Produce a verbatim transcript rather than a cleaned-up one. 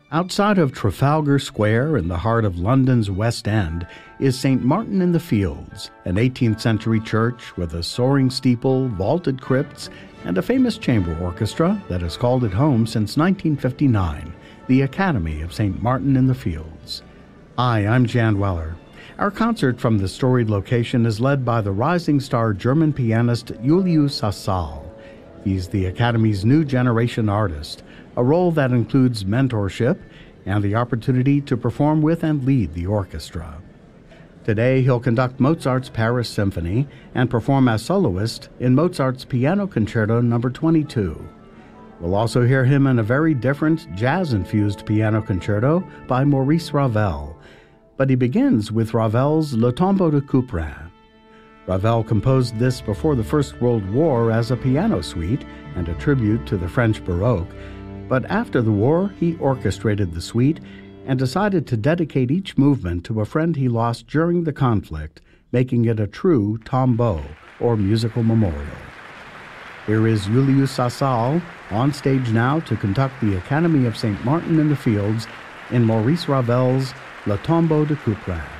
Outside of Trafalgar Square in the heart of London's West End is Saint Martin in the Fields, an eighteenth century church with a soaring steeple, vaulted crypts, and a famous chamber orchestra that has called it home since nineteen fifty-nine, the Academy of Saint Martin in the Fields. Hi, I'm Jan Weller. Our concert from the storied location is led by the rising star German pianist Julius Sassal. He's the Academy's new generation artist, a role that includes mentorship and the opportunity to perform with and lead the orchestra. Today, he'll conduct Mozart's Paris Symphony and perform as soloist in Mozart's Piano Concerto number twenty-two. We'll also hear him in a very different, jazz-infused piano concerto by Maurice Ravel. But he begins with Ravel's Le Tombeau de Couperin. Ravel composed this before the First World War as a piano suite and a tribute to the French Baroque, but after the war he orchestrated the suite and decided to dedicate each movement to a friend he lost during the conflict, making it a true tombeau, or musical memorial. Here is Julius Sassal on stage now to conduct the Academy of Saint Martin in the Fields in Maurice Ravel's Le Tombeau de Couperin.